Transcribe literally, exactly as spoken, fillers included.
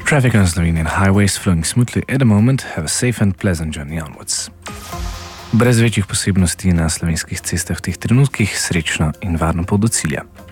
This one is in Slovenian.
Traffic on Slovenian highways flowing smoothly at the moment. Have a safe and pleasant journey onwards. Brez večjih posebnosti na slovenskih cestah v teh trenutkih, srečno in varno pot do cilja.